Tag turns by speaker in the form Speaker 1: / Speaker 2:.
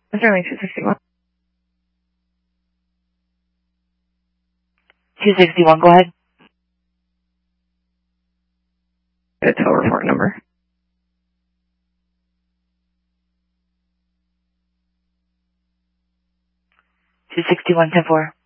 Speaker 1: Sterling 261.
Speaker 2: 261, go ahead.
Speaker 1: A tow report number.
Speaker 2: $261-10-4.